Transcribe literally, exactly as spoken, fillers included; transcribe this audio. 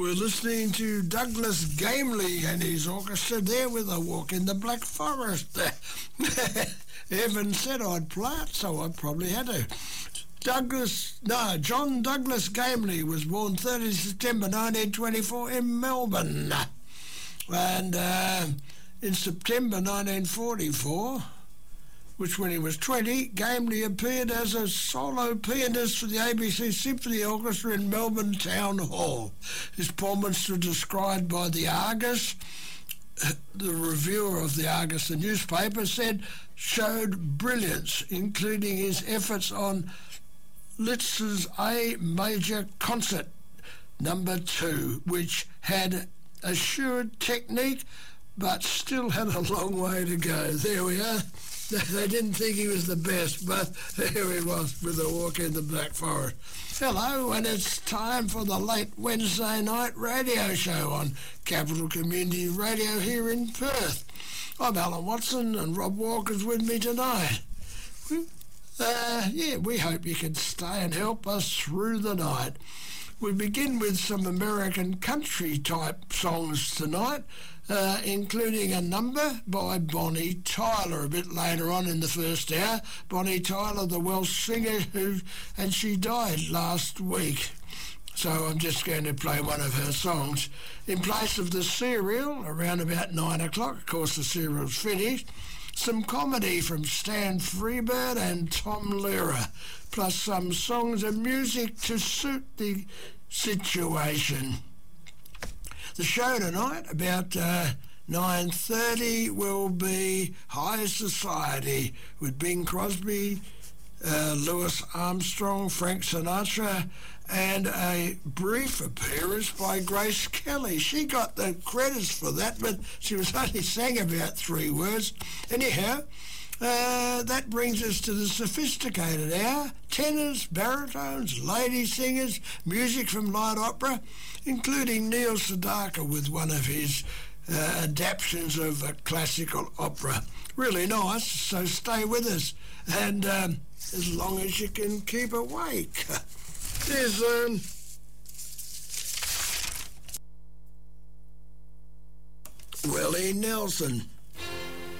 We're listening to Douglas Gamely and his orchestra there with A Walk in the Black Forest. Evan said I'd play it, so I probably had to. Douglas, no, John Douglas Gamely was born thirtieth September nineteen twenty-four in Melbourne. And uh, in September nineteen forty-four, which when he was twenty, Gamely appeared as a solo pianist for the A B C Symphony Orchestra in Melbourne Town Hall. His performance was described by the Argus. The reviewer of the Argus, the newspaper, said showed brilliance, including his efforts on Liszt's A Major Concert Number Two, which had assured technique but still had a long way to go. There we are. They didn't think he was the best, but there he was with A Walk in the Black Forest. Hello, and it's time for the late Wednesday night radio show on Capital Community Radio here in Perth. I'm Alan Watson, and Rob Walker's with me tonight. Uh, yeah, we hope you can stay and help us through the night. We begin with some American country-type songs tonight, uh, including a number by Bonnie Tyler a bit later on in the first hour. Bonnie Tyler, the Welsh singer, who and she died last week. So I'm just going to play one of her songs. In place of the serial, around about nine o'clock, of course the serial's finished, some comedy from Stan Freebird and Tom Lehrer, plus some songs and music to suit the situation. The show tonight, about uh, nine thirty, will be High Society with Bing Crosby, uh, Louis Armstrong, Frank Sinatra, and a brief appearance by Grace Kelly. She got the credits for that, but she was only sang about three words. Anyhow, uh, that brings us to the sophisticated hour. Tenors, baritones, lady singers, music from light opera, including Neil Sedaka with one of his uh, adaptations of a classical opera. Really nice, so stay with us. And um, as long as you can keep awake. There's um, Willie Nelson.